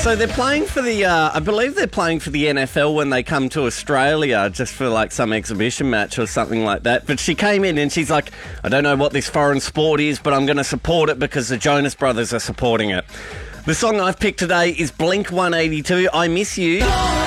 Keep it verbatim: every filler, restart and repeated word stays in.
So they're playing for the, uh, I believe they're playing for the N F L when they come to Australia, just for like some exhibition match or something like that. But she came in and she's like, I don't know what this foreign sport is, but I'm going to support it because the Jonas Brothers are supporting it. The song I've picked today is Blink one eighty-two, I Miss You.